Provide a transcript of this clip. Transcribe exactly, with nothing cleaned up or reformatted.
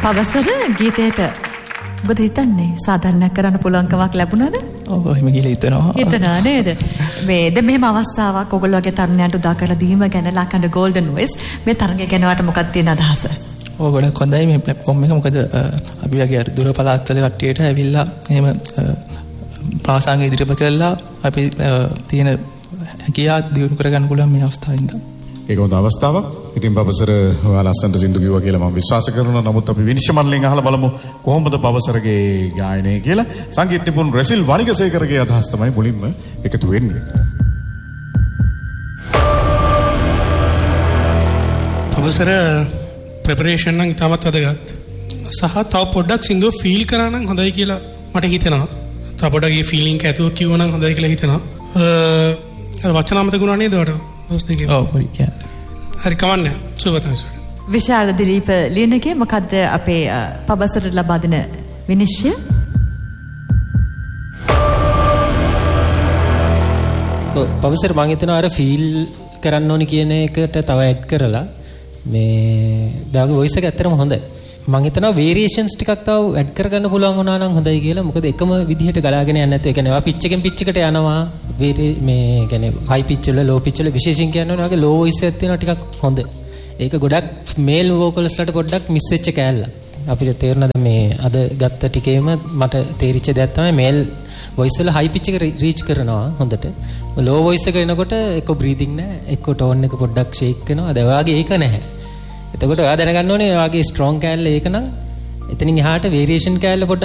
පවසර ගීතයට මොකද හිතන්නේ සාධාරණයක් කරන්න පුළුවන්කමක් ලැබුණාද? ඔව් එහෙම කියලා හිතනවා. හිතනවා නේද? මේ දැන් මෙහෙම අවස්ථාවක් ඔයගොල්ලෝ වගේ තරුණයන්ට උදා කරලා දීම ගැන ලකඬ ගෝල්ඩන් වොයිස් මේ තරඟය ගැන වට මොකක්ද තියෙන අදහස? ඔව් ගොඩක් හොඳයි මේ ප්ලැට්ෆෝම් එක. මොකද අපි වගේ අර දුර පළාත්වල කට්ටියට ඇවිල්ලා එහෙම ප්‍රාසංග ඉදිරිපත් කළා අපි තියෙන හැකියාව දියුණු කරගන්න පුළුවන් මේ අවස්ථාවෙන්ද. ඒක හොඳ අවස්ථාවක්. ඉතින් පවසර ඔයාලා අස්සන්ට සින්දු කිව්වා කියලා මම විශ්වාස කරනවා. නමුත් අපි විනිශ්චය මණ්ඩලයෙන් අහලා බලමු කොහොමද පවසරගේ ගායනය කියලා. සංගීත නිපුණ රෙසිල් වනිගසේකරගේ අදහස් තමයි මුලින්ම එකතු වෙන්නේ. පවසර ප්‍රෙපරේෂන් නම් ඉතාමත් වැදගත්. සහ තව පොඩ්ඩක් සින්දුව ෆීල් කරා නම් හොඳයි කියලා මට හිතෙනවා. තව පොඩ්ඩක් ඒ ෆීලිං එක ඇතුව කිව්ව නම් හොඳයි කියලා හිතෙනවා. අර වචන අමතක වුණා නේද ඔයාලට? දොස් දෙකේ. ඔව් පොඩි කියන්නේ. හරි කමන්නේ. සුබතයි සර්. විශාල දිලීප ලියනගේ මොකද්ද අපේ පබසරට ලබා දෙන විනිශ්චය? ඔව් පබසර මම හිතනවා අර ෆීල් කරන්න ඕනි කියන එකට තව ඇඩ් කරලා මේ දාගේ වොයිස් එක ඇත්තටම හොඳයි. මම හිතනවා වේරියේෂන්ස් ටිකක් තව ඇඩ් කරගන්න පුළුවන් වුණා නම් හොඳයි කියලා. මොකද එකම විදිහට ගලාගෙන යන්නේ නැත්නම් ඒ කියන්නේ වා පිච් එකෙන් පිච් එකට යනවා. මේ කියන්නේ හයි පිච් වල ලෝ පිච් වල විශේෂයෙන් කියන්නේ වගේ ලෝ වොයිස් එකක් තියෙනවා ටිකක් හොඳ. ඒක ගොඩක් මේල් වෝකල්ස් වලට පොඩ්ඩක් මිස් වෙච්ච කෑල්ල. අපිට තේරුණාද මේ අද ගත්ත ටිකේම මට තේරිච්ච දෙයක් තමයි මේල් වොයිස් වල හයි පිච් එක රීච් කරනවා හොඳට. ලෝ වොයිස් එක එනකොට එක්ක බ්‍රීතිං නැහැ, එක්ක ටෝන් එක පොඩ්ඩක් ෂේක් වෙනවා. අද ඔයාගේ ඒක නැහැ. එතකොට ඔයා දැනගන්න ඕනේ ඔයාගේ ස්ට්‍රොං කෑල්ල ඒක නම් එතනින් එහාට වේරියේෂන් කෑල්ල පොඩ්ඩක්